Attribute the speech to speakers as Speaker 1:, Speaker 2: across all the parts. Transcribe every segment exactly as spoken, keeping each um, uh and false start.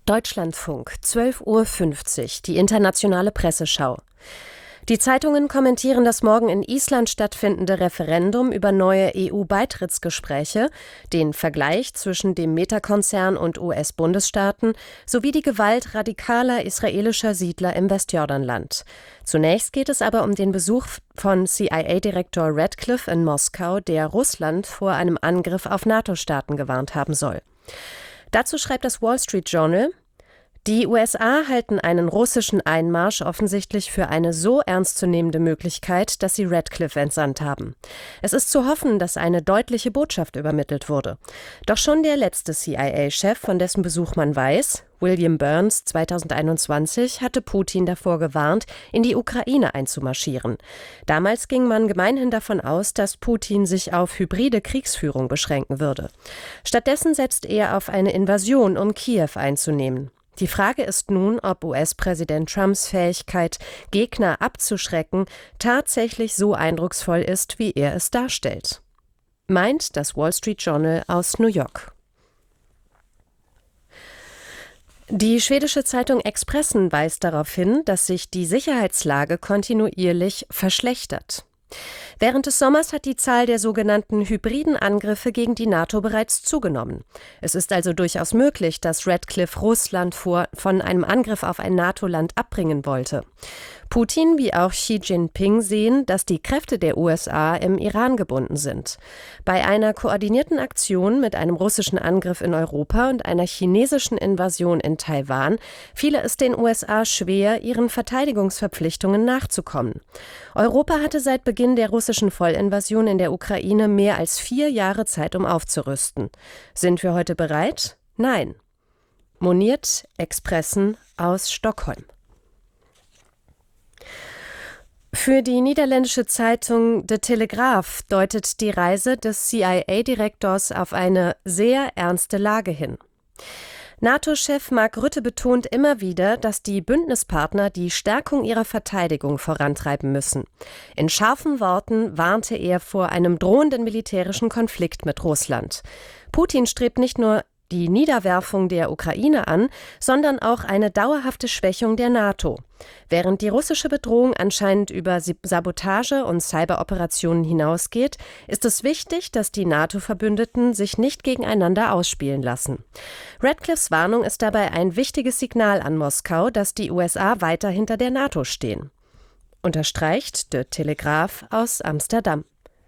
Speaker 1: Deutschlandfunk, zwölf Uhr fünfzig, die internationale Presseschau. Die Zeitungen kommentieren das morgen in Island stattfindende Referendum über neue E U-Beitrittsgespräche, den Vergleich zwischen dem Meta-Konzern und U S-Bundesstaaten sowie die Gewalt radikaler israelischer Siedler im Westjordanland. Zunächst geht es aber um den Besuch von C I A-Direktor Ratcliffe in Moskau, der Russland vor einem Angriff auf NATO-Staaten gewarnt haben soll. Dazu schreibt das Wall Street Journal: Die U S A halten einen russischen Einmarsch offensichtlich für eine so ernstzunehmende Möglichkeit, dass sie Ratcliffe entsandt haben. Es ist zu hoffen, dass eine deutliche Botschaft übermittelt wurde. Doch schon der letzte C I A-Chef, von dessen Besuch man weiß, William Burns zweitausendeinundzwanzig, hatte Putin davor gewarnt, in die Ukraine einzumarschieren. Damals ging man gemeinhin davon aus, dass Putin sich auf hybride Kriegsführung beschränken würde. Stattdessen setzt er auf eine Invasion, um Kiew einzunehmen. Die Frage ist nun, ob U S-Präsident Trumps Fähigkeit, Gegner abzuschrecken, tatsächlich so eindrucksvoll ist, wie er es darstellt. Meint das Wall Street Journal aus New York. Die schwedische Zeitung Expressen weist darauf hin, dass sich die Sicherheitslage kontinuierlich verschlechtert. Während des Sommers hat die Zahl der sogenannten hybriden Angriffe gegen die NATO bereits zugenommen. Es ist also durchaus möglich, dass Ratcliffe Russland vor, von einem Angriff auf ein NATO-Land abbringen wollte. Putin wie auch Xi Jinping sehen, dass die Kräfte der U S A im Iran gebunden sind. Bei einer koordinierten Aktion mit einem russischen Angriff in Europa und einer chinesischen Invasion in Taiwan fiele es den U S A schwer, ihren Verteidigungsverpflichtungen nachzukommen. Europa hatte seit Beginn der russischen Vollinvasion in der Ukraine mehr als vier Jahre Zeit, um aufzurüsten. Sind wir heute bereit? Nein. Moniert Expressen aus Stockholm. Für die niederländische Zeitung De Telegraaf deutet die Reise des C I A-Direktors auf eine sehr ernste Lage hin. NATO-Chef Mark Rutte betont immer wieder, dass die Bündnispartner die Stärkung ihrer Verteidigung vorantreiben müssen. In scharfen Worten warnte er vor einem drohenden militärischen Konflikt mit Russland. Putin strebt nicht nur die Niederwerfung der Ukraine an, sondern auch eine dauerhafte Schwächung der NATO. Während die russische Bedrohung anscheinend über Sabotage und Cyberoperationen hinausgeht, ist es wichtig, dass die NATO-Verbündeten sich nicht gegeneinander ausspielen lassen. Ratcliffes Warnung ist dabei ein wichtiges Signal an Moskau, dass die U S A weiter hinter der NATO stehen. Unterstreicht De Telegraaf aus Amsterdam.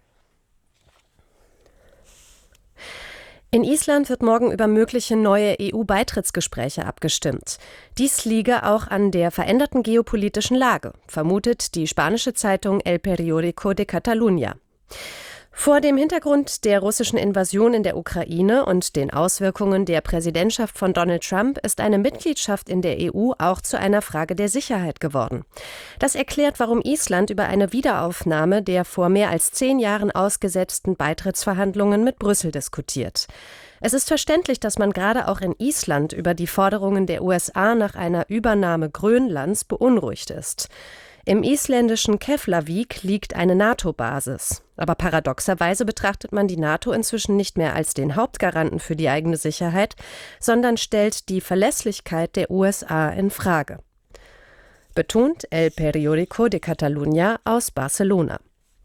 Speaker 1: In Island wird morgen über mögliche neue E U-Beitrittsgespräche abgestimmt. Dies liege auch an der veränderten geopolitischen Lage, vermutet die spanische Zeitung El Periódico de Catalunya. Vor dem Hintergrund der russischen Invasion in der Ukraine und den Auswirkungen der Präsidentschaft von Donald Trump ist eine Mitgliedschaft in der E U auch zu einer Frage der Sicherheit geworden. Das erklärt, warum Island über eine Wiederaufnahme der vor mehr als zehn Jahren ausgesetzten Beitrittsverhandlungen mit Brüssel diskutiert. Es ist verständlich, dass man gerade auch in Island über die Forderungen der U S A nach einer Übernahme Grönlands beunruhigt ist. Im isländischen Keflavik liegt eine NATO-Basis. Aber paradoxerweise betrachtet man die NATO inzwischen nicht mehr als den Hauptgaranten für die eigene Sicherheit, sondern stellt die Verlässlichkeit der U S A in Frage. Betont El Periódico de Catalunya aus Barcelona.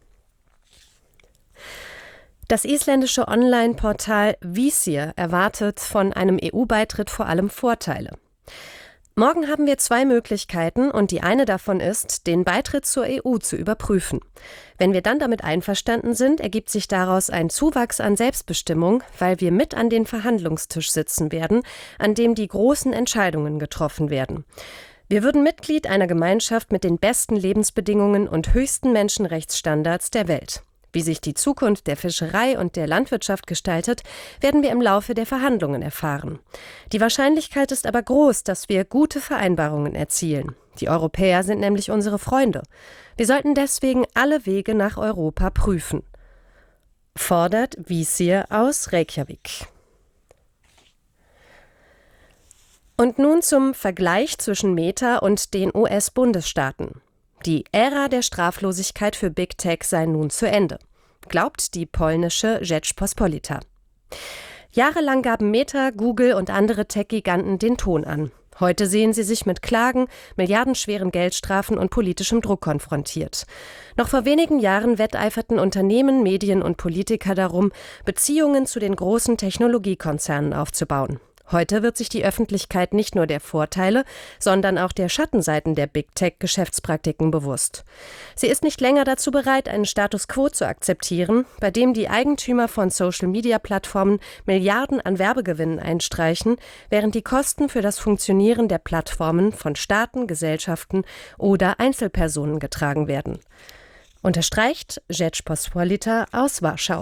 Speaker 1: Das isländische Online-Portal Vísir erwartet von einem E U-Beitritt vor allem Vorteile. Morgen haben wir zwei Möglichkeiten und die eine davon ist, den Beitritt zur E U zu überprüfen. Wenn wir dann damit einverstanden sind, ergibt sich daraus ein Zuwachs an Selbstbestimmung, weil wir mit an den Verhandlungstisch sitzen werden, an dem die großen Entscheidungen getroffen werden. Wir würden Mitglied einer Gemeinschaft mit den besten Lebensbedingungen und höchsten Menschenrechtsstandards der Welt. Wie sich die Zukunft der Fischerei und der Landwirtschaft gestaltet, werden wir im Laufe der Verhandlungen erfahren. Die Wahrscheinlichkeit ist aber groß, dass wir gute Vereinbarungen erzielen. Die Europäer sind nämlich unsere Freunde. Wir sollten deswegen alle Wege nach Europa prüfen. Fordert Vísir aus Reykjavik. Und nun zum Vergleich zwischen Meta und den U S-Bundesstaaten. Die Ära der Straflosigkeit für Big Tech sei nun zu Ende, glaubt die polnische Rzeczpospolita. Jahrelang gaben Meta, Google und andere Tech-Giganten den Ton an. Heute sehen sie sich mit Klagen, milliardenschweren Geldstrafen und politischem Druck konfrontiert. Noch vor wenigen Jahren wetteiferten Unternehmen, Medien und Politiker darum, Beziehungen zu den großen Technologiekonzernen aufzubauen. Heute wird sich die Öffentlichkeit nicht nur der Vorteile, sondern auch der Schattenseiten der Big-Tech-Geschäftspraktiken bewusst. Sie ist nicht länger dazu bereit, einen Status quo zu akzeptieren, bei dem die Eigentümer von Social-Media-Plattformen Milliarden an Werbegewinnen einstreichen, während die Kosten für das Funktionieren der Plattformen von Staaten, Gesellschaften oder Einzelpersonen getragen werden. Unterstreicht Rzeczpospolita aus Warschau.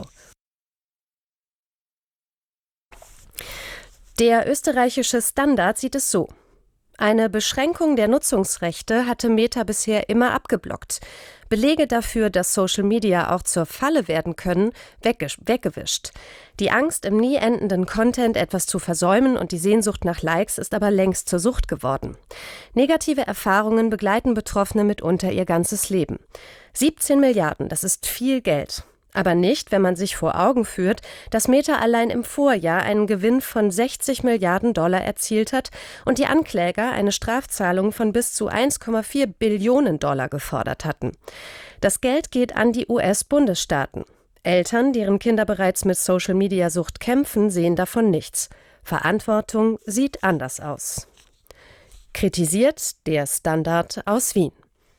Speaker 1: Der österreichische Standard sieht es so. Eine Beschränkung der Nutzungsrechte hatte Meta bisher immer abgeblockt. Belege dafür, dass Social Media auch zur Falle werden können, weggesch- weggewischt. Die Angst, im nie endenden Content etwas zu versäumen und die Sehnsucht nach Likes ist aber längst zur Sucht geworden. Negative Erfahrungen begleiten Betroffene mitunter ihr ganzes Leben. siebzehn Milliarden, das ist viel Geld. Aber nicht, wenn man sich vor Augen führt, dass Meta allein im Vorjahr einen Gewinn von sechzig Milliarden Dollar erzielt hat und die Ankläger eine Strafzahlung von bis zu eins Komma vier Billionen Dollar gefordert hatten. Das Geld geht an die U S-Bundesstaaten. Eltern, deren Kinder bereits mit Social-Media-Sucht kämpfen, sehen davon nichts. Verantwortung sieht anders aus. Kritisiert der Standard aus Wien.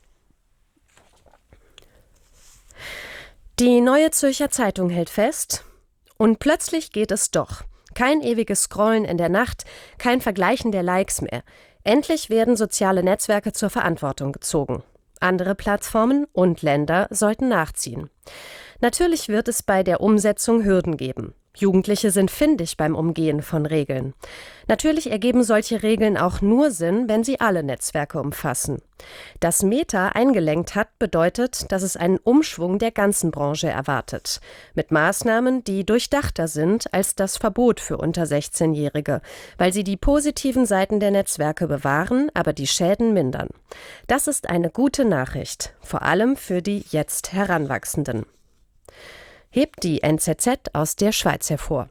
Speaker 1: Die Neue Zürcher Zeitung hält fest, und plötzlich geht es doch. Kein ewiges Scrollen in der Nacht, kein Vergleichen der Likes mehr. Endlich werden soziale Netzwerke zur Verantwortung gezogen. Andere Plattformen und Länder sollten nachziehen. Natürlich wird es bei der Umsetzung Hürden geben. Jugendliche sind findig beim Umgehen von Regeln. Natürlich ergeben solche Regeln auch nur Sinn, wenn sie alle Netzwerke umfassen. Dass Meta eingelenkt hat, bedeutet, dass es einen Umschwung der ganzen Branche erwartet. Mit Maßnahmen, die durchdachter sind als das Verbot für unter sechzehnjährige, weil sie die positiven Seiten der Netzwerke bewahren, aber die Schäden mindern. Das ist eine gute Nachricht, vor allem für die jetzt Heranwachsenden. Hebt die N Z Z aus der Schweiz hervor.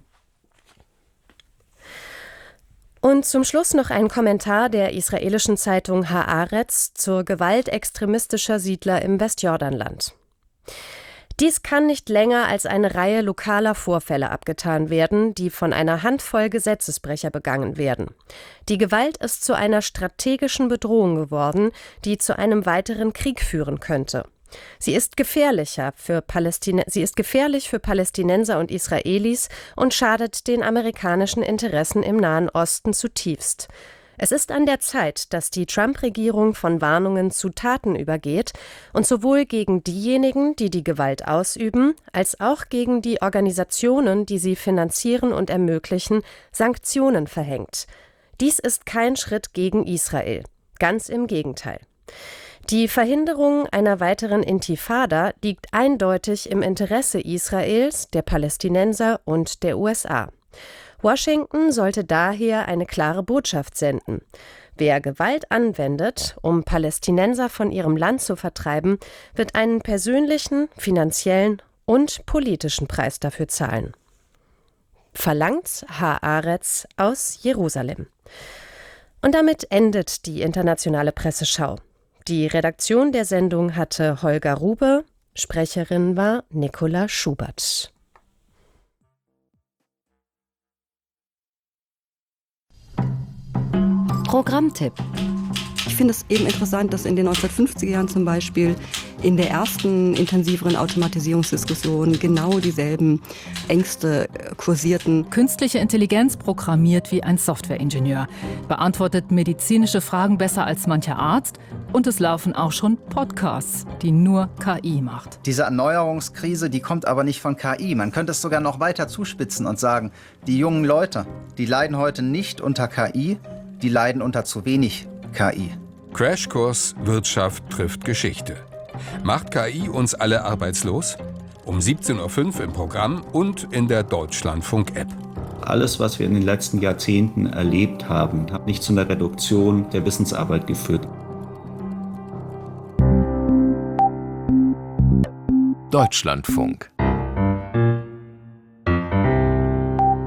Speaker 1: Und zum Schluss noch ein Kommentar der israelischen Zeitung Haaretz zur Gewalt extremistischer Siedler im Westjordanland. Dies kann nicht länger als eine Reihe lokaler Vorfälle abgetan werden, die von einer Handvoll Gesetzesbrecher begangen werden. Die Gewalt ist zu einer strategischen Bedrohung geworden, die zu einem weiteren Krieg führen könnte. Sie ist gefährlicher für Palästin- Sie ist gefährlich für Palästinenser und Israelis und schadet den amerikanischen Interessen im Nahen Osten zutiefst. Es ist an der Zeit, dass die Trump-Regierung von Warnungen zu Taten übergeht und sowohl gegen diejenigen, die die Gewalt ausüben, als auch gegen die Organisationen, die sie finanzieren und ermöglichen, Sanktionen verhängt. Dies ist kein Schritt gegen Israel. Ganz im Gegenteil. Die Verhinderung einer weiteren Intifada liegt eindeutig im Interesse Israels, der Palästinenser und der U S A. Washington sollte daher eine klare Botschaft senden. Wer Gewalt anwendet, um Palästinenser von ihrem Land zu vertreiben, wird einen persönlichen, finanziellen und politischen Preis dafür zahlen. Verlangt Haaretz aus Jerusalem. Und damit endet die internationale Presseschau. Die Redaktion der Sendung hatte Holger Rube, Sprecherin war Nicola Schubert.
Speaker 2: Programmtipp. Ich finde es eben interessant, dass in den neunzehnhundertfünfziger Jahren zum Beispiel in der ersten intensiveren Automatisierungsdiskussion genau dieselben Ängste kursierten.
Speaker 3: Künstliche Intelligenz programmiert wie ein Softwareingenieur, beantwortet medizinische Fragen besser als mancher Arzt und es laufen auch schon Podcasts, die nur K I macht.
Speaker 4: Diese Erneuerungskrise, die kommt aber nicht von K I. Man könnte es sogar noch weiter zuspitzen und sagen, die jungen Leute, die leiden heute nicht unter K I, die leiden unter zu wenig K I.
Speaker 5: Crashkurs Wirtschaft trifft Geschichte. Macht K I uns alle arbeitslos? Um siebzehn Uhr fünf im Programm und in der Deutschlandfunk-App.
Speaker 6: Alles, was wir in den letzten Jahrzehnten erlebt haben, hat nicht zu einer Reduktion der Wissensarbeit geführt.
Speaker 7: Deutschlandfunk.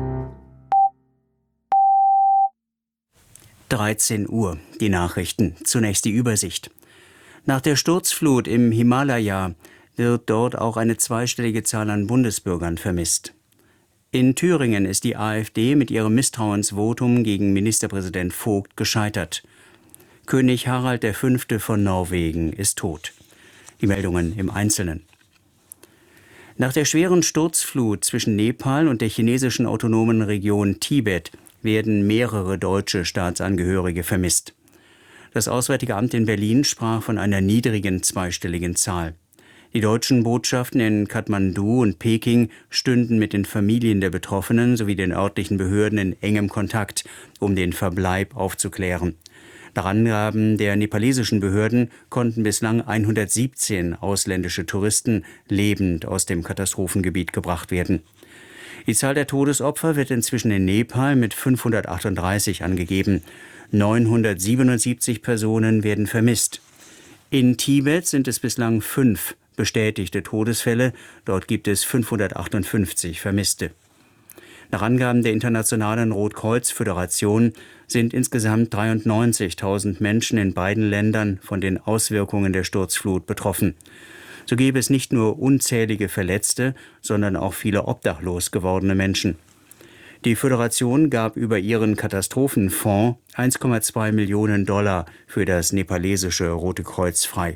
Speaker 7: dreizehn Uhr, die Nachrichten. Zunächst die Übersicht. Nach der Sturzflut im Himalaya wird dort auch eine zweistellige Zahl an Bundesbürgern vermisst. In Thüringen ist die AfD mit ihrem Misstrauensvotum gegen Ministerpräsident Vogt gescheitert. König Harald der Fünfte von Norwegen ist tot. Die Meldungen im Einzelnen. Nach der schweren Sturzflut zwischen Nepal und der chinesischen autonomen Region Tibet werden mehrere deutsche Staatsangehörige vermisst. Das Auswärtige Amt in Berlin sprach von einer niedrigen zweistelligen Zahl. Die deutschen Botschaften in Kathmandu und Peking stünden mit den Familien der Betroffenen sowie den örtlichen Behörden in engem Kontakt, um den Verbleib aufzuklären. Nach Angaben der nepalesischen Behörden konnten bislang hundertsiebzehn ausländische Touristen lebend aus dem Katastrophengebiet gebracht werden. Die Zahl der Todesopfer wird inzwischen in Nepal mit fünfhundertachtunddreißig angegeben. neunhundertsiebenundsiebzig Personen werden vermisst. In Tibet sind es bislang fünf bestätigte Todesfälle. Dort gibt es fünfhundertachtundfünfzig Vermisste. Nach Angaben der Internationalen Rotkreuz-Föderation sind insgesamt dreiundneunzigtausend Menschen in beiden Ländern von den Auswirkungen der Sturzflut betroffen. So gäbe es nicht nur unzählige Verletzte, sondern auch viele obdachlos gewordene Menschen. Die Föderation gab über ihren Katastrophenfonds eins Komma zwei Millionen Dollar für das nepalesische Rote Kreuz frei.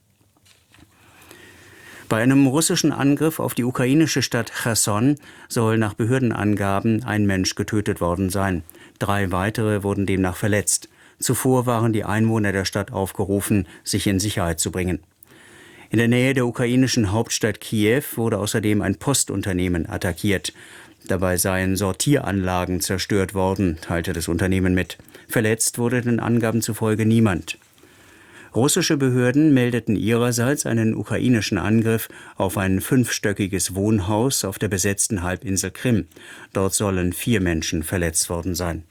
Speaker 7: Bei einem russischen Angriff auf die ukrainische Stadt Cherson soll nach Behördenangaben ein Mensch getötet worden sein. Drei weitere wurden demnach verletzt. Zuvor waren die Einwohner der Stadt aufgerufen, sich in Sicherheit zu bringen. In der Nähe der ukrainischen Hauptstadt Kiew wurde außerdem ein Postunternehmen attackiert. Dabei seien Sortieranlagen zerstört worden, teilte das Unternehmen mit. Verletzt wurde den Angaben zufolge niemand. Russische Behörden meldeten ihrerseits einen ukrainischen Angriff auf ein fünfstöckiges Wohnhaus auf der besetzten Halbinsel Krim. Dort sollen vier Menschen verletzt worden sein.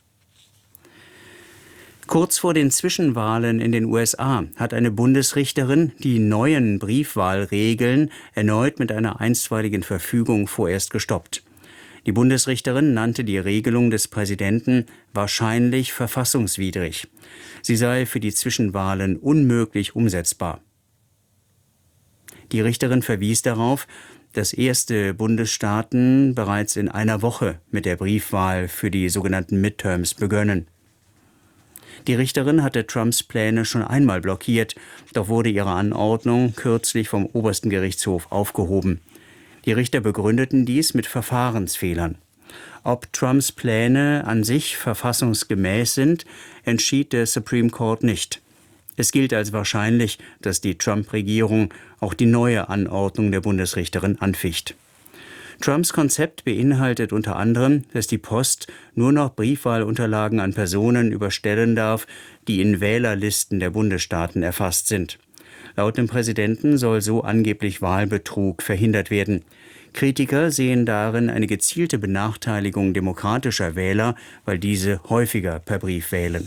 Speaker 7: Kurz vor den Zwischenwahlen in den U S A hat eine Bundesrichterin die neuen Briefwahlregeln erneut mit einer einstweiligen Verfügung vorerst gestoppt. Die Bundesrichterin nannte die Regelung des Präsidenten wahrscheinlich verfassungswidrig. Sie sei für die Zwischenwahlen unmöglich umsetzbar. Die Richterin verwies darauf, dass erste Bundesstaaten bereits in einer Woche mit der Briefwahl für die sogenannten Midterms begönnen. Die Richterin hatte Trumps Pläne schon einmal blockiert, doch wurde ihre Anordnung kürzlich vom obersten Gerichtshof aufgehoben. Die Richter begründeten dies mit Verfahrensfehlern. Ob Trumps Pläne an sich verfassungsgemäß sind, entschied der Supreme Court nicht. Es gilt als wahrscheinlich, dass die Trump-Regierung auch die neue Anordnung der Bundesrichterin anficht. Trumps Konzept beinhaltet unter anderem, dass die Post nur noch Briefwahlunterlagen an Personen überstellen darf, die in Wählerlisten der Bundesstaaten erfasst sind. Laut dem Präsidenten soll so angeblich Wahlbetrug verhindert werden. Kritiker sehen darin eine gezielte Benachteiligung demokratischer Wähler, weil diese häufiger per Brief wählen.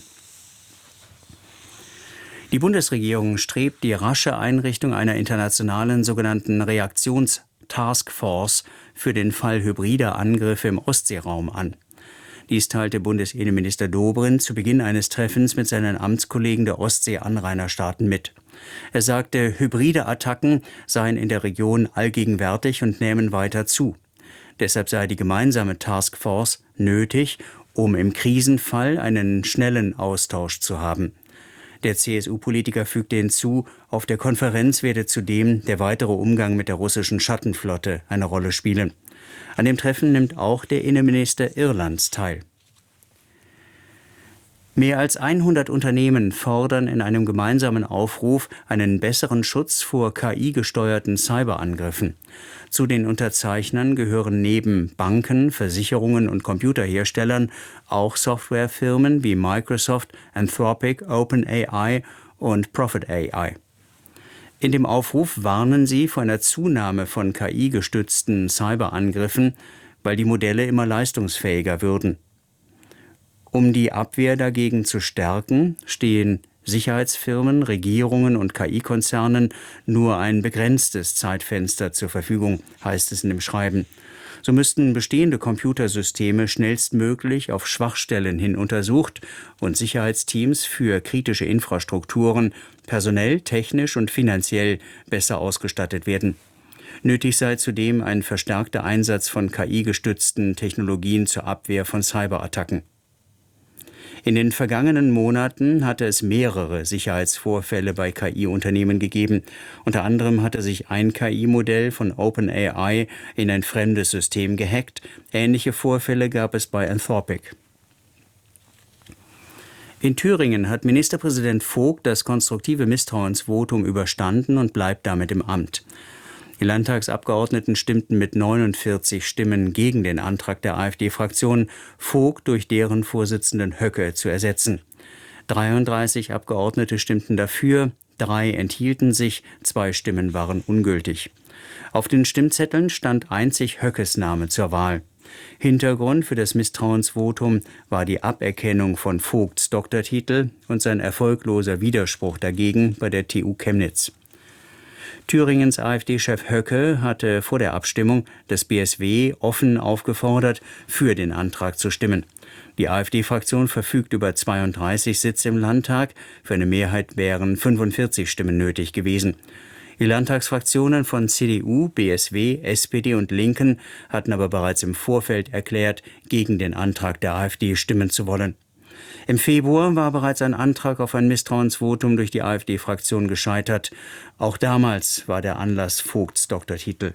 Speaker 7: Die Bundesregierung strebt die rasche Einrichtung einer internationalen sogenannten Reaktions-Taskforce für den Fall hybrider Angriffe im Ostseeraum an. Dies teilte Bundesinnenminister Dobrindt zu Beginn eines Treffens mit seinen Amtskollegen der Ostsee-Anrainerstaaten mit. Er sagte, hybride Attacken seien in der Region allgegenwärtig und nähmen weiter zu. Deshalb sei die gemeinsame Taskforce nötig, um im Krisenfall einen schnellen Austausch zu haben. Der C S U-Politiker fügte hinzu, auf der Konferenz werde zudem der weitere Umgang mit der russischen Schattenflotte eine Rolle spielen. An dem Treffen nimmt auch der Innenminister Irlands teil. Mehr als hundert Unternehmen fordern in einem gemeinsamen Aufruf einen besseren Schutz vor K I-gesteuerten Cyberangriffen. Zu den Unterzeichnern gehören neben Banken, Versicherungen und Computerherstellern auch Softwarefirmen wie Microsoft, Anthropic, OpenAI und Prophet A I. In dem Aufruf warnen sie vor einer Zunahme von K I-gestützten Cyberangriffen, weil die Modelle immer leistungsfähiger würden. Um die Abwehr dagegen zu stärken, stehen Sicherheitsfirmen, Regierungen und K I-Konzernen nur ein begrenztes Zeitfenster zur Verfügung, heißt es in dem Schreiben. So müssten bestehende Computersysteme schnellstmöglich auf Schwachstellen hin untersucht und Sicherheitsteams für kritische Infrastrukturen personell, technisch und finanziell besser ausgestattet werden. Nötig sei zudem ein verstärkter Einsatz von K I-gestützten Technologien zur Abwehr von Cyberattacken. In den vergangenen Monaten hatte es mehrere Sicherheitsvorfälle bei K I-Unternehmen gegeben. Unter anderem hatte sich ein K I-Modell von OpenAI in ein fremdes System gehackt. Ähnliche Vorfälle gab es bei Anthropic. In Thüringen hat Ministerpräsident Vogt das konstruktive Misstrauensvotum überstanden und bleibt damit im Amt. Die Landtagsabgeordneten stimmten mit neunundvierzig Stimmen gegen den Antrag der AfD-Fraktion, Vogt durch deren Vorsitzenden Höcke zu ersetzen. dreiunddreißig Abgeordnete stimmten dafür, drei enthielten sich, zwei Stimmen waren ungültig. Auf den Stimmzetteln stand einzig Höckes Name zur Wahl. Hintergrund für das Misstrauensvotum war die Aberkennung von Vogts Doktortitel und sein erfolgloser Widerspruch dagegen bei der T U Chemnitz. Thüringens AfD-Chef Höcke hatte vor der Abstimmung das B S W offen aufgefordert, für den Antrag zu stimmen. Die AfD-Fraktion verfügt über zweiunddreißig Sitze im Landtag, für eine Mehrheit wären fünfundvierzig Stimmen nötig gewesen. Die Landtagsfraktionen von C D U, B S W, S P D und Linken hatten aber bereits im Vorfeld erklärt, gegen den Antrag der AfD stimmen zu wollen. Im Februar war bereits ein Antrag auf ein Misstrauensvotum durch die AfD-Fraktion gescheitert. Auch damals war der Anlass Vogts Doktortitel.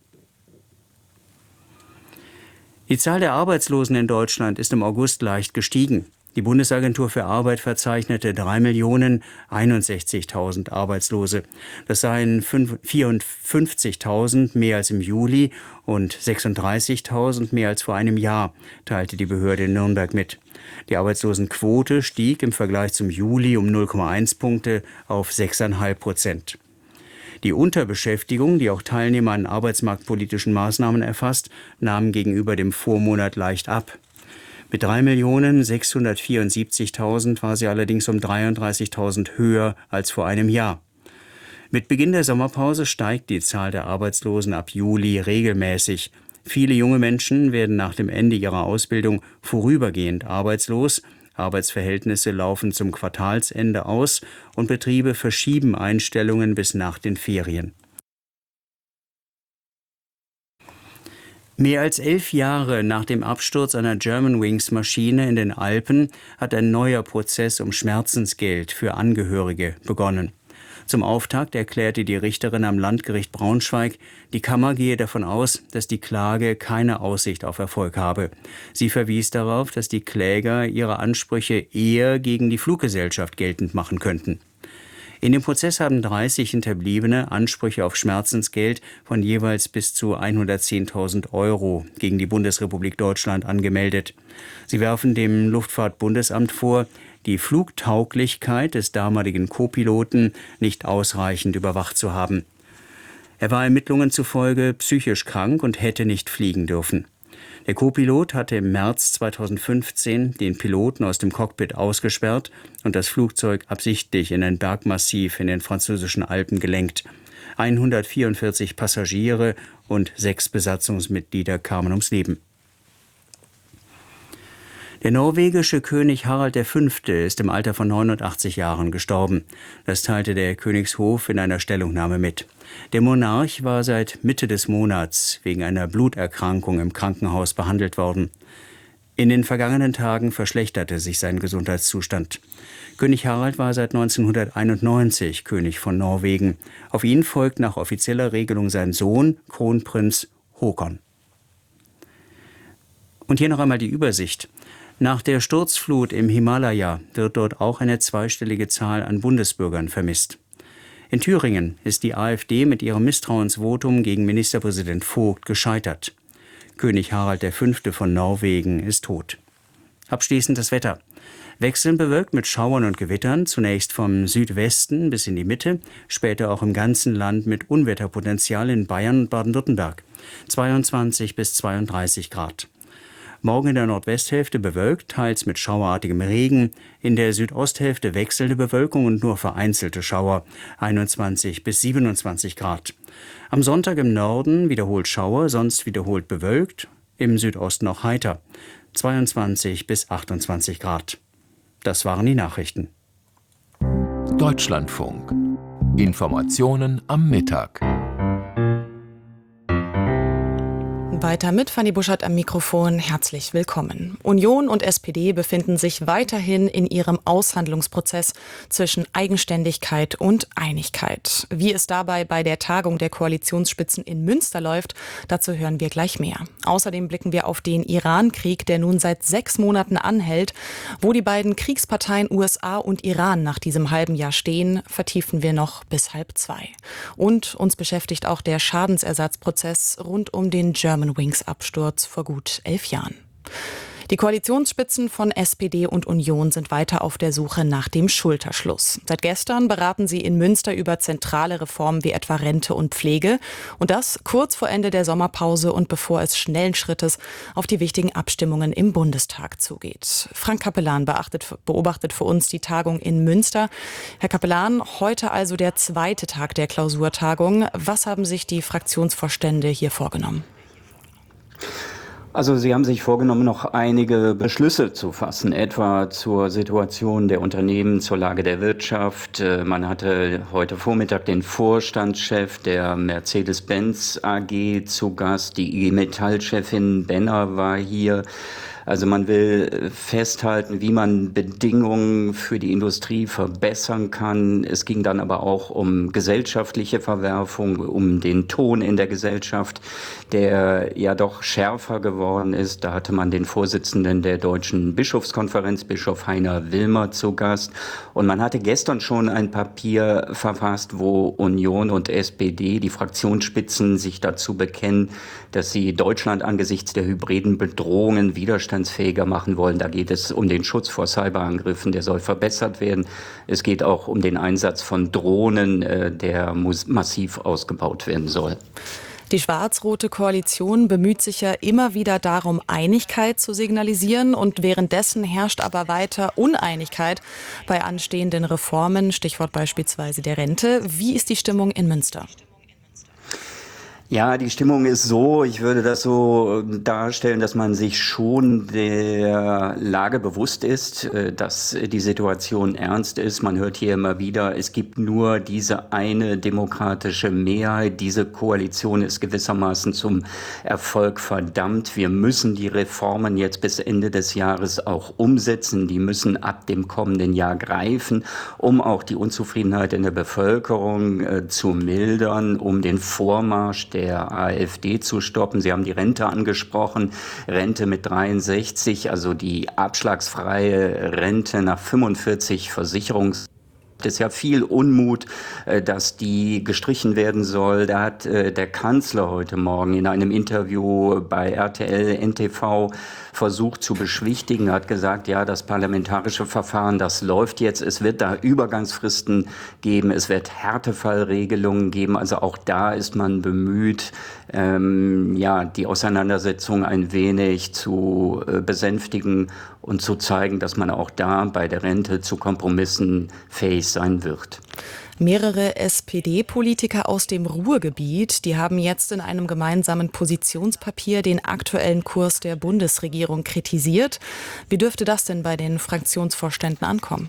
Speaker 7: Die Zahl der Arbeitslosen in Deutschland ist im August leicht gestiegen. Die Bundesagentur für Arbeit verzeichnete drei Millionen einundsechzigtausend Arbeitslose. Das seien vierundfünfzigtausend mehr als im Juli und sechsunddreißigtausend mehr als vor einem Jahr, teilte die Behörde in Nürnberg mit. Die Arbeitslosenquote stieg im Vergleich zum Juli um null Komma eins Punkte auf sechs Komma fünf Prozent. Die Unterbeschäftigung, die auch Teilnehmer an arbeitsmarktpolitischen Maßnahmen erfasst, nahm gegenüber dem Vormonat leicht ab. Mit drei Millionen sechshundertvierundsiebzigtausend war sie allerdings um dreiunddreißigtausend höher als vor einem Jahr. Mit Beginn der Sommerpause steigt die Zahl der Arbeitslosen ab Juli regelmäßig. Viele junge Menschen werden nach dem Ende ihrer Ausbildung vorübergehend arbeitslos. Arbeitsverhältnisse laufen zum Quartalsende aus und Betriebe verschieben Einstellungen bis nach den Ferien. Mehr als elf Jahre nach dem Absturz einer Germanwings-Maschine in den Alpen hat ein neuer Prozess um Schmerzensgeld für Angehörige begonnen. Zum Auftakt erklärte die Richterin am Landgericht Braunschweig, die Kammer gehe davon aus, dass die Klage keine Aussicht auf Erfolg habe. Sie verwies darauf, dass die Kläger ihre Ansprüche eher gegen die Fluggesellschaft geltend machen könnten. In dem Prozess haben dreißig Hinterbliebene Ansprüche auf Schmerzensgeld von jeweils bis zu hundertzehntausend Euro gegen die Bundesrepublik Deutschland angemeldet. Sie werfen dem Luftfahrtbundesamt vor, die Flugtauglichkeit des damaligen Co-Piloten nicht ausreichend überwacht zu haben. Er war Ermittlungen zufolge psychisch krank und hätte nicht fliegen dürfen. Der Co-Pilot hatte im März zweitausendfünfzehn den Piloten aus dem Cockpit ausgesperrt und das Flugzeug absichtlich in ein Bergmassiv in den französischen Alpen gelenkt. hundertvierundvierzig Passagiere und sechs Besatzungsmitglieder kamen ums Leben. Der norwegische König Harald der Fünfte ist im Alter von neunundachtzig Jahren gestorben. Das teilte der Königshof in einer Stellungnahme mit. Der Monarch war seit Mitte des Monats wegen einer Bluterkrankung im Krankenhaus behandelt worden. In den vergangenen Tagen verschlechterte sich sein Gesundheitszustand. König Harald war seit neunzehnhunderteinundneunzig König von Norwegen. Auf ihn folgt nach offizieller Regelung sein Sohn, Kronprinz Håkon. Und hier noch einmal die Übersicht. Nach der Sturzflut im Himalaya wird dort auch eine zweistellige Zahl an Bundesbürgern vermisst. In Thüringen ist die AfD mit ihrem Misstrauensvotum gegen Ministerpräsident Vogt gescheitert. König Harald der Fünfte von Norwegen ist tot. Abschließend das Wetter. Wechselnd bewölkt mit Schauern und Gewittern, zunächst vom Südwesten bis in die Mitte, später auch im ganzen Land mit Unwetterpotenzial in Bayern und Baden-Württemberg. zweiundzwanzig bis zweiunddreißig Grad. Morgen in der Nordwesthälfte bewölkt, teils mit schauerartigem Regen. In der Südosthälfte wechselnde Bewölkung und nur vereinzelte Schauer, einundzwanzig bis siebenundzwanzig Grad. Am Sonntag im Norden wiederholt Schauer, sonst wiederholt bewölkt. Im Südosten noch heiter, zweiundzwanzig bis achtundzwanzig Grad. Das waren die Nachrichten.
Speaker 8: Deutschlandfunk. Informationen am Mittag.
Speaker 9: Weiter mit Fanny Buschert am Mikrofon. Herzlich willkommen. Union und S P D befinden sich weiterhin in ihrem Aushandlungsprozess zwischen Eigenständigkeit und Einigkeit. Wie es dabei bei der Tagung der Koalitionsspitzen in Münster läuft, dazu hören wir gleich mehr. Außerdem blicken wir auf den Iran-Krieg, der nun seit sechs Monaten anhält. Wo die beiden Kriegsparteien U S A und Iran nach diesem halben Jahr stehen, vertiefen wir noch bis halb zwei. Und uns beschäftigt auch der Schadensersatzprozess rund um den German Wings-Absturz vor gut elf Jahren. Die Koalitionsspitzen von S P D und Union sind weiter auf der Suche nach dem Schulterschluss. Seit gestern beraten sie in Münster über zentrale Reformen wie etwa Rente und Pflege. Und das kurz vor Ende der Sommerpause und bevor es schnellen Schrittes auf die wichtigen Abstimmungen im Bundestag zugeht. Frank Capellan beachtet, beobachtet für uns die Tagung in Münster. Herr Capellan, heute also der zweite Tag der Klausurtagung. Was haben sich die Fraktionsvorstände hier vorgenommen?
Speaker 10: Also Sie haben sich vorgenommen, noch einige Beschlüsse zu fassen, etwa zur Situation der Unternehmen, zur Lage der Wirtschaft. Man hatte heute Vormittag den Vorstandschef der Mercedes-Benz A G zu Gast, die I G Metall-Chefin Benner war hier. Also man will festhalten, wie man Bedingungen für die Industrie verbessern kann. Es ging dann aber auch um gesellschaftliche Verwerfung, um den Ton in der Gesellschaft, der ja doch schärfer geworden ist. Da hatte man den Vorsitzenden der Deutschen Bischofskonferenz, Bischof Heiner Wilmer, zu Gast. Und man hatte gestern schon ein Papier verfasst, wo Union und S P D, die Fraktionsspitzen, sich dazu bekennen, dass sie Deutschland angesichts der hybriden Bedrohungen widerstandsfähiger machen wollen. Da geht es um den Schutz vor Cyberangriffen, der soll verbessert werden. Es geht auch um den Einsatz von Drohnen, der massiv ausgebaut werden soll.
Speaker 9: Die schwarz-rote Koalition bemüht sich ja immer wieder darum, Einigkeit zu signalisieren, und währenddessen herrscht aber weiter Uneinigkeit bei anstehenden Reformen, Stichwort beispielsweise der Rente. Wie ist die Stimmung in Münster?
Speaker 10: Ja, die Stimmung ist so, ich würde das so darstellen, dass man sich schon der Lage bewusst ist, dass die Situation ernst ist. Man hört hier immer wieder, es gibt nur diese eine demokratische Mehrheit. Diese Koalition ist gewissermaßen zum Erfolg verdammt. Wir müssen die Reformen jetzt bis Ende des Jahres auch umsetzen. Die müssen ab dem kommenden Jahr greifen, um auch die Unzufriedenheit in der Bevölkerung äh, zu mildern, um den Vormarsch der der AfD zu stoppen. Sie haben die Rente angesprochen, Rente mit dreiundsechzig, also die abschlagsfreie Rente nach fünfundvierzig Versicherungs Es ist ja viel Unmut, dass die gestrichen werden soll. Da hat der Kanzler heute Morgen in einem Interview bei R T L N T V versucht zu beschwichtigen, hat gesagt, ja, das parlamentarische Verfahren, das läuft jetzt. Es wird da Übergangsfristen geben, es wird Härtefallregelungen geben. Also auch da ist man bemüht, ähm, ja, die Auseinandersetzung ein wenig zu äh, besänftigen und zu zeigen, dass man auch da bei der Rente zu Kompromissen fähig sein wird.
Speaker 9: Mehrere S P D-Politiker aus dem Ruhrgebiet, die haben jetzt in einem gemeinsamen Positionspapier den aktuellen Kurs der Bundesregierung kritisiert. Wie dürfte das denn bei den Fraktionsvorständen ankommen?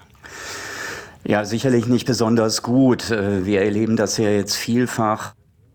Speaker 10: Ja, sicherlich nicht besonders gut. Wir erleben das ja jetzt vielfach.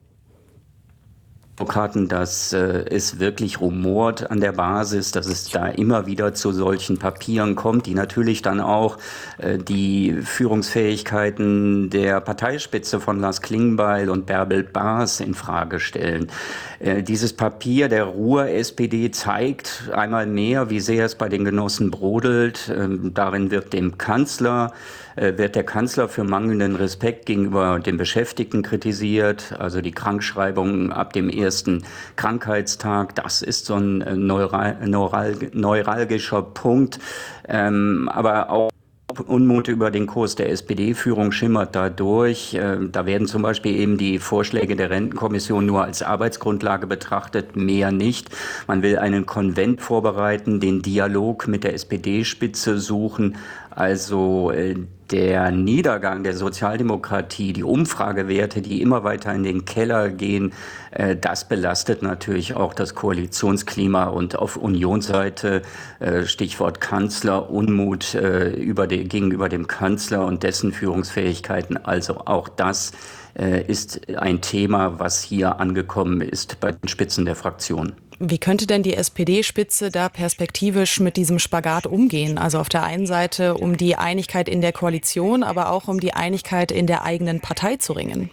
Speaker 10: Demokraten, dass äh, es wirklich rumort an der Basis, dass es da immer wieder zu solchen Papieren kommt, die natürlich dann auch äh, die Führungsfähigkeiten der Parteispitze von Lars Klingbeil und Bärbel Baas in Frage stellen. Äh, dieses Papier der Ruhr-S P D zeigt einmal mehr, wie sehr es bei den Genossen brodelt. Ähm, darin wird dem Kanzler wird der Kanzler für mangelnden Respekt gegenüber den Beschäftigten kritisiert, also die Krankschreibung ab dem ersten Krankheitstag. Das ist so ein neural, neural, neuralgischer Punkt, ähm, aber auch Unmut über den Kurs der S P D-Führung schimmert da durch. Da werden zum Beispiel eben die Vorschläge der Rentenkommission nur als Arbeitsgrundlage betrachtet, mehr nicht. Man will einen Konvent vorbereiten, den Dialog mit der S P D-Spitze suchen. Also der Niedergang der Sozialdemokratie, die Umfragewerte, die immer weiter in den Keller gehen, das belastet natürlich auch das Koalitionsklima. Und auf Unionsseite, Stichwort Kanzler, Unmut über die, gegenüber dem Kanzler und dessen Führungsfähigkeiten. Also auch das ist ein Thema, was hier angekommen ist bei den Spitzen der Fraktion.
Speaker 9: Wie könnte denn die S P D-Spitze da perspektivisch mit diesem Spagat umgehen? Also auf der einen Seite um die Einigkeit in der Koalition, aber auch um die Einigkeit in der eigenen Partei zu ringen.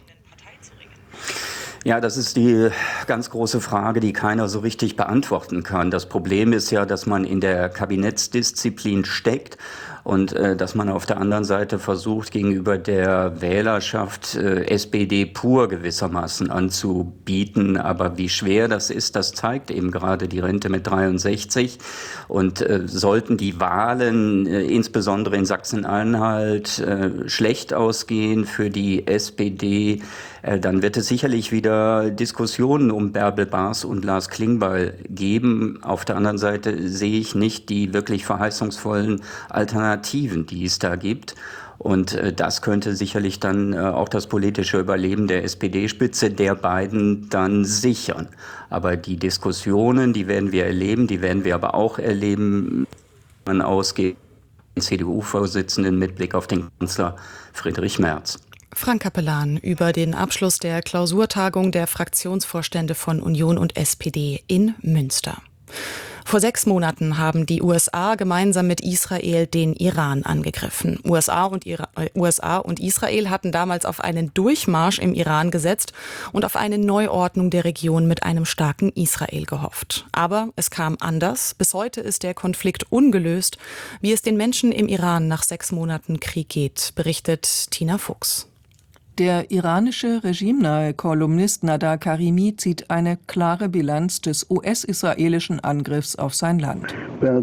Speaker 10: Ja, das ist die ganz große Frage, die keiner so richtig beantworten kann. Das Problem ist ja, dass man in der Kabinettsdisziplin steckt und äh, dass man auf der anderen Seite versucht, gegenüber der Wählerschaft äh, S P D pur gewissermaßen anzubieten. Aber wie schwer das ist, das zeigt eben gerade die Rente mit dreiundsechzig. Und äh, sollten die Wahlen, äh, insbesondere in Sachsen-Anhalt, äh, schlecht ausgehen für die S P D, äh, dann wird es sicherlich wieder Diskussionen um Bärbel Baas und Lars Klingbeil geben. Auf der anderen Seite sehe ich nicht die wirklich verheißungsvollen Alternativen, die es da gibt. Und äh, das könnte sicherlich dann äh, auch das politische Überleben der S P D-Spitze der beiden dann sichern. Aber die Diskussionen, die werden wir erleben, die werden wir aber auch erleben, wenn man ausgeht, den C D U-Vorsitzenden mit Blick auf den Kanzler Friedrich Merz.
Speaker 9: Frank Capellan über den Abschluss der Klausurtagung der Fraktionsvorstände von Union und S P D in Münster. Vor sechs Monaten haben die U S A gemeinsam mit Israel den Iran angegriffen. U S A und, Ira- äh, U S A und Israel hatten damals auf einen Durchmarsch im Iran gesetzt und auf eine Neuordnung der Region mit einem starken Israel gehofft. Aber es kam anders. Bis heute ist der Konflikt ungelöst. Wie es den Menschen im Iran nach sechs Monaten Krieg geht, berichtet Tina Fuchs.
Speaker 11: Der iranische regimenahe Kolumnist Nader Karimi zieht eine klare Bilanz des U S-israelischen Angriffs auf sein Land.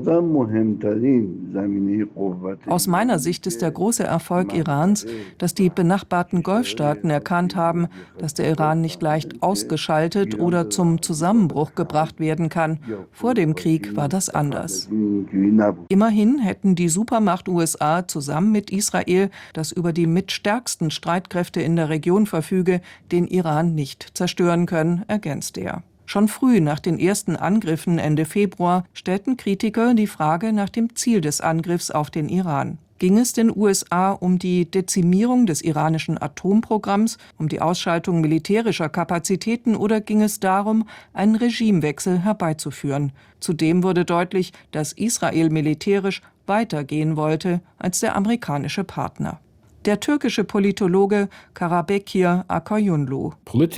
Speaker 11: Aus meiner Sicht ist der große Erfolg Irans, dass die benachbarten Golfstaaten erkannt haben, dass der Iran nicht leicht ausgeschaltet oder zum Zusammenbruch gebracht werden kann. Vor dem Krieg war das anders. Immerhin hätten die Supermacht U S A zusammen mit Israel, das über die mitstärksten Streitkräfte in der Region verfüge, den Iran nicht zerstören können, ergänzt er. Schon früh nach den ersten Angriffen Ende Februar stellten Kritiker die Frage nach dem Ziel des Angriffs auf den Iran. Ging es den U S A um die Dezimierung des iranischen Atomprogramms, um die Ausschaltung militärischer Kapazitäten oder ging es darum, einen Regimewechsel herbeizuführen? Zudem wurde deutlich, dass Israel militärisch weitergehen wollte als der amerikanische Partner. Der türkische Politologe Karabekir Akayunlu.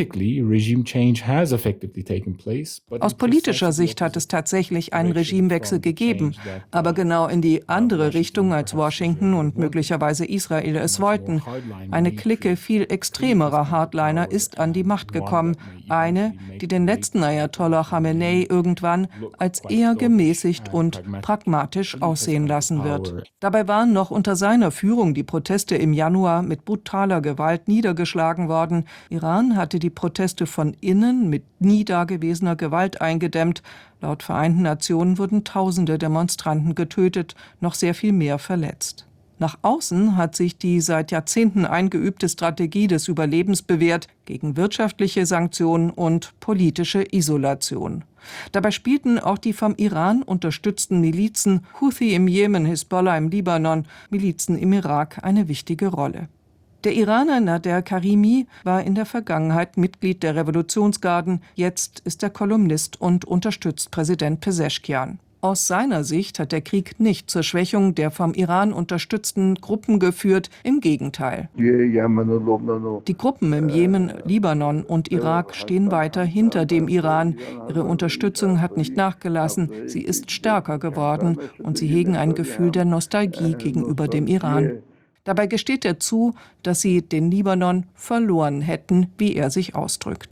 Speaker 11: Aus politischer Sicht hat es tatsächlich einen Regimewechsel gegeben, aber genau in die andere Richtung, als Washington und möglicherweise Israel es wollten. Eine Clique viel extremerer Hardliner ist an die Macht gekommen, eine, die den letzten Ayatollah Khamenei irgendwann als eher gemäßigt und pragmatisch aussehen lassen wird. Dabei waren noch unter seiner Führung die Proteste im Januar mit brutaler Gewalt niedergeschlagen worden. Iran hatte die Proteste von innen mit nie dagewesener Gewalt eingedämmt. Laut Vereinten Nationen wurden tausende Demonstranten getötet, noch sehr viel mehr verletzt. Nach außen hat sich die seit Jahrzehnten eingeübte Strategie des Überlebens bewährt gegen wirtschaftliche Sanktionen und politische Isolation. Dabei spielten auch die vom Iran unterstützten Milizen Houthi im Jemen, Hisbollah im Libanon, Milizen im Irak eine wichtige Rolle. Der Iraner Nader Karimi war in der Vergangenheit Mitglied der Revolutionsgarden, jetzt ist er Kolumnist und unterstützt Präsident Pezeshkian. Aus seiner Sicht hat der Krieg nicht zur Schwächung der vom Iran unterstützten Gruppen geführt, im Gegenteil. Die Gruppen im Jemen, Libanon und Irak stehen weiter hinter dem Iran. Ihre Unterstützung hat nicht nachgelassen, sie ist stärker geworden und sie hegen ein Gefühl der Nostalgie gegenüber dem Iran. Dabei gesteht er zu, dass sie den Libanon verloren hätten, wie er sich ausdrückt.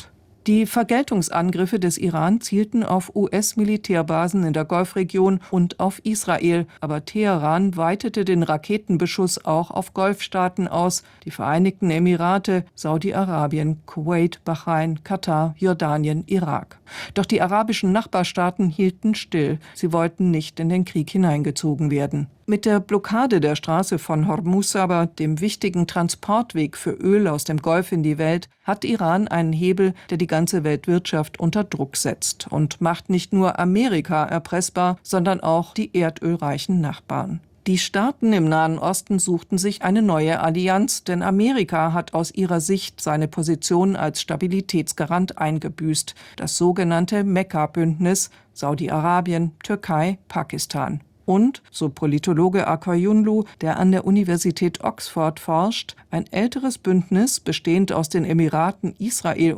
Speaker 11: Die Vergeltungsangriffe des Iran zielten auf U S-Militärbasen in der Golfregion und auf Israel. Aber Teheran weitete den Raketenbeschuss auch auf Golfstaaten aus, die Vereinigten Emirate, Saudi-Arabien, Kuwait, Bahrain, Katar, Jordanien, Irak. Doch die arabischen Nachbarstaaten hielten still. Sie wollten nicht in den Krieg hineingezogen werden. Mit der Blockade der Straße von Hormuz aber, dem wichtigen Transportweg für Öl aus dem Golf in die Welt, hat Iran einen Hebel, der die ganze Weltwirtschaft unter Druck setzt und macht nicht nur Amerika erpressbar, sondern auch die erdölreichen Nachbarn. Die Staaten im Nahen Osten suchten sich eine neue Allianz, denn Amerika hat aus ihrer Sicht seine Position als Stabilitätsgarant eingebüßt. Das sogenannte Mekka-Bündnis Saudi-Arabien, Türkei, Pakistan. Und, so Politologe Akayunlu, der an der Universität Oxford forscht, ein älteres Bündnis, bestehend aus den Emiraten Israel